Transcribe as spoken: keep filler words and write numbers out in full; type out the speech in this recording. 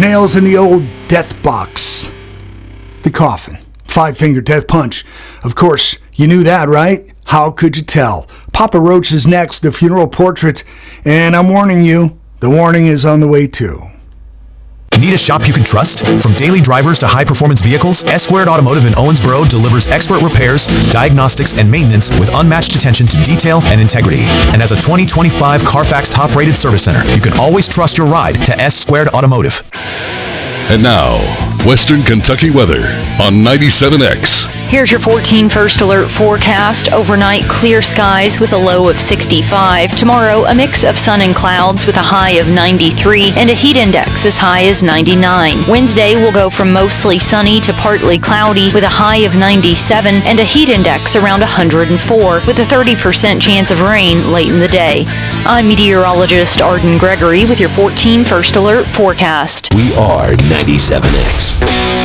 Nails in the old death box. The coffin. Five-finger death punch. Of course, you knew that, right? How could you tell? Papa Roach is next, the funeral portrait. And I'm warning you, the warning is on the way too. Need a shop you can trust? From daily drivers to high-performance vehicles, S Squared Automotive in Owensboro delivers expert repairs, diagnostics, and maintenance with unmatched attention to detail and integrity. And as a twenty twenty-five Carfax top-rated service center, you can always trust your ride to S Squared Automotive. And now, Western Kentucky weather on ninety-seven X. Here's your fourteen First Alert forecast. Overnight, clear skies with a low of sixty-five. Tomorrow, a mix of sun and clouds with a high of ninety-three and a heat index as high as ninety-nine. Wednesday will go from mostly sunny to partly cloudy with a high of ninety-seven and a heat index around one hundred four with a thirty percent chance of rain late in the day. I'm meteorologist Arden Gregory with your fourteen First Alert forecast. We are ninety-seven X.